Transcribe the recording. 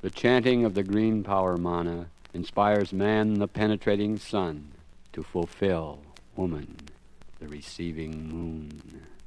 The chanting of the green power mana inspires man, the penetrating sun, to fulfill woman, the receiving moon.